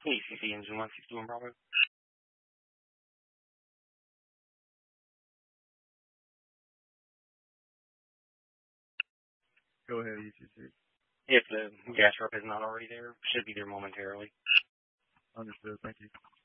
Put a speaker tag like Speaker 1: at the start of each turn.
Speaker 1: ACC engine 161 Bravo.
Speaker 2: Go ahead, ECC.
Speaker 1: If the gas rep is not already there, should be there momentarily.
Speaker 2: Understood. Thank you.